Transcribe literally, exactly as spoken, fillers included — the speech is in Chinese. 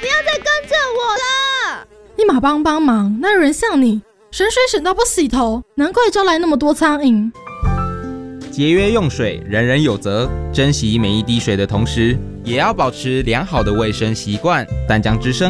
不要再跟着我了！ 你马帮帮忙，哪有人像你省水省到不洗头，难怪招来那么多苍蝇。 节约用水，人人有责。珍惜每一滴水的同时，也要保持良好的卫生习惯。淡江之声